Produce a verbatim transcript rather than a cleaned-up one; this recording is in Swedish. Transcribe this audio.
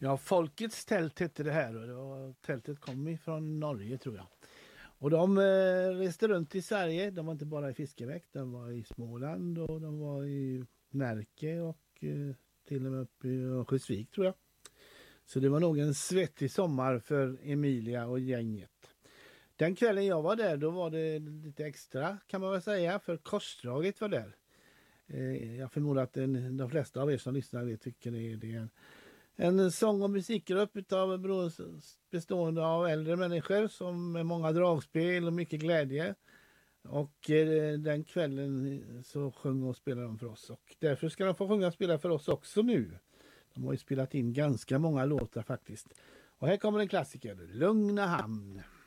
Ja, Folkets tält hette det här och det var, tältet kom ifrån Norge tror jag. Och de eh, reste runt i Sverige, de var inte bara i Fiskebäck, de var i Småland och de var i Närke och eh, till och med uppe i Örnsköldsvik tror jag. Så det var nog en svettig sommar för Emilia och gänget. Den kvällen jag var där, då var det lite extra kan man väl säga, för Korsdraget var där. Eh, jag förmodar att den, de flesta av er som lyssnar vet, tycker det är, det är en, en sång- och musikgrupp utav bestående av äldre människor som med många dragspel och mycket glädje. Och eh, den kvällen så sjöng och spelade de för oss. Och därför ska de få sjunga och spela för oss också nu. De har ju spelat in ganska många låtar faktiskt. Och här kommer en klassiker, Lugna hamn.